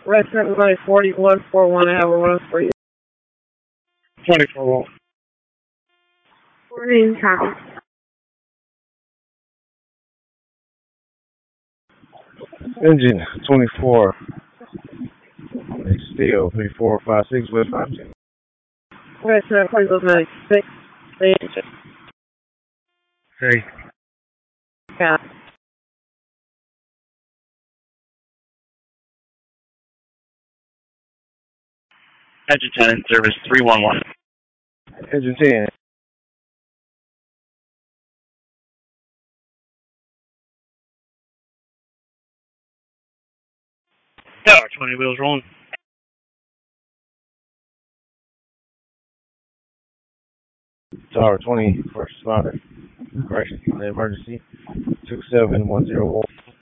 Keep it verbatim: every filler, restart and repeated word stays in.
Restaurant nine forty-one forty-one, I have a run for you. twenty-four. fourteen copy. Engine twenty-four. Steel three four five six West Virginia. Restaurant forty-one ninety-six. Engine. Hey. Yeah. Engine ten, service three one one. Engine ten. Tower twenty, wheels rolling. Tower twenty, first responder. Correction, emergency two seven one zero one.